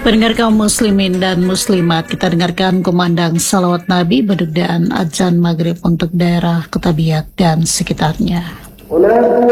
Pendengar kaum muslimin dan muslimat, kita dengarkan kumandang salawat Nabi, bedug dan adzan maghrib untuk daerah Kota Biak dan sekitarnya.